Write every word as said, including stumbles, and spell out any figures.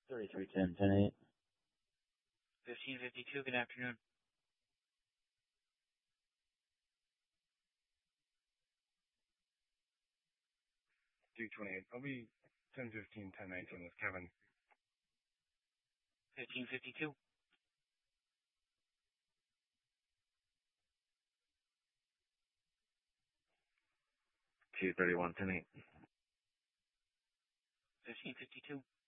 thirty-three ten, ten eight. fifteen fifty-two, good afternoon. three twenty-eight. I'll be ten fifteen, ten nineteen with Kevin. fifteen fifty-two. two thirty-one, ten eight. fifteen fifty-two.